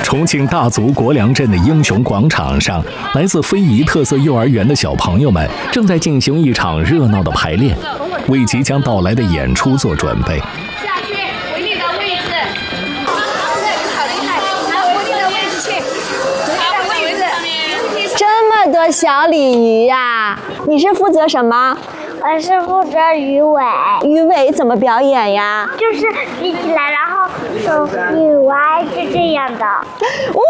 重庆大足国良镇的英雄广场上，来自非遗特色幼儿园的小朋友们正在进行一场热闹的排练，为即将到来的演出做准备。 下去，回你的位置。好厉害，拿回你的位置去。拿回位置。 这么多小鲤鱼呀！你是负责什么？ 我是负责鱼尾。 鱼尾怎么表演呀？ 就是立起来，然后手一歪，是这样的。 哇，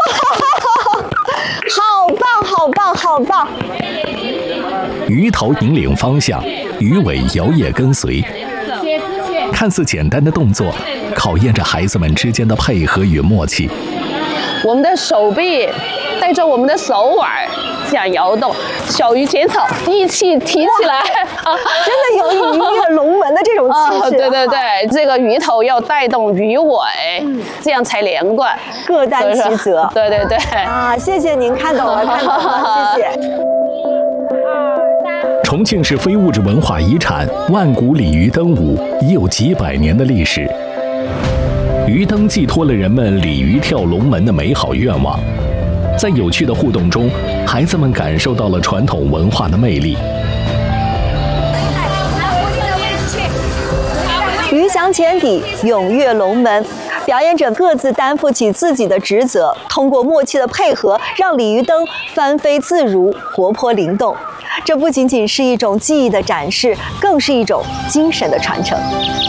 好棒，好棒，好棒！ 鱼头引领方向，鱼尾摇曳跟随。看似简单的动作，考验着孩子们之间的配合与默契。 我们的手臂带着我们的手腕这样摇动，小鱼剪草一起提起来， 真的有鱼跃龙门的这种气势。 对对对，这个鱼头要带动鱼尾，这样才连贯， 各担其责。 对对对。 啊，谢谢您，看懂了，看懂了，谢谢。 重庆市非物质文化遗产万古鲤鱼灯舞已有几百年的历史。鱼灯寄托了人们鲤鱼跳龙门的美好愿望，在有趣的互动中，孩子们感受到了传统文化的魅力。 鱼翔浅底，踊跃龙门。表演者各自担负起自己的职责，通过默契的配合，让鲤鱼灯翻飞自如、活泼灵动。这不仅仅是一种技艺的展示，更是一种精神的传承。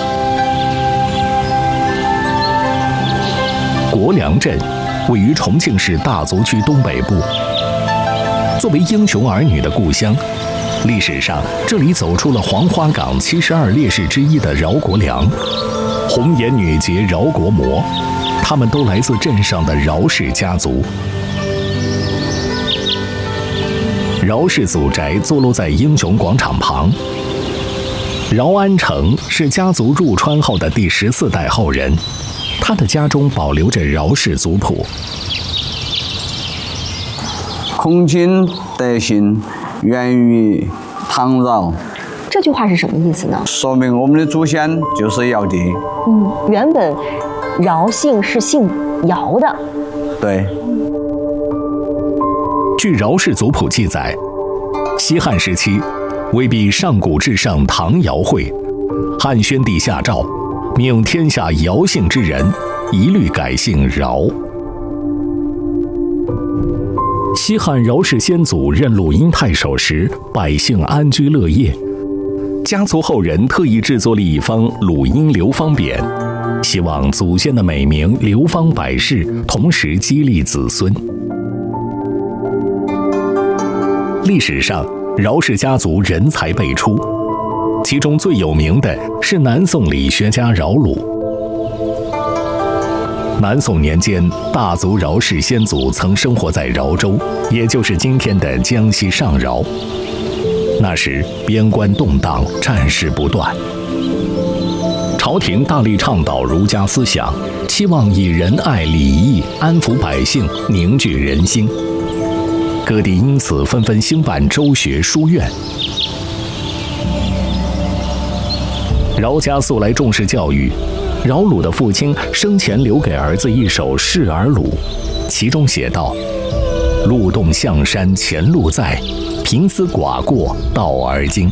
国良镇位于重庆市大足区东北部，作为英雄儿女的故乡，历史上这里走出了黄花岗72烈士之一的饶国良、红颜女杰饶国模，他们都来自镇上的饶氏家族。饶氏祖宅坐落在英雄广场旁。饶安成是家族入川后的第14代后人，他的家中保留着饶氏族谱。 孔金德行源于唐饶， 这句话是什么意思呢？ 说明我们的祖先就是尧帝。 原本饶姓是姓尧的。 对。 据饶氏族谱记载，西汉时期，为避上古至上唐尧会，汉宣帝下诏，命天下尧姓之人一律改姓饶。西汉饶氏先祖任鲁阴太守时，百姓安居乐业，家族后人特意制作了一方鲁阴流芳匾，希望祖先的美名流芳百世，同时激励子孙。历史上，饶氏家族人才辈出，其中最有名的是南宋理学家饶鲁。南宋年间，大族饶氏先祖曾生活在饶州，也就是今天的江西上饶。那时边关动荡，战事不断，朝廷大力倡导儒家思想，期望以仁爱礼义安抚百姓，凝聚人心。各地因此纷纷兴办州学书院。饶家素来重视教育，饶鲁的父亲生前留给儿子一首《示儿鲁》，其中写道：“路动象山前路在，贫思寡过道而今。”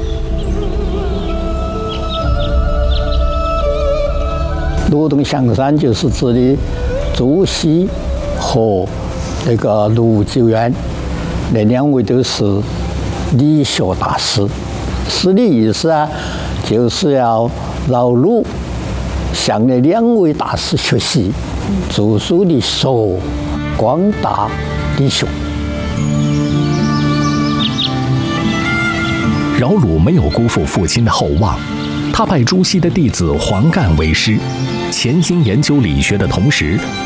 路动象山就是指的朱熹和那个卢九渊，那两位都是理学大师。诗的意思啊，就是要饶鲁向那两位大师学习，著书立说，光大理学。 饶鲁没有辜负父亲的厚望，他拜朱熹的弟子黄干为师，潜心研究理学的同时，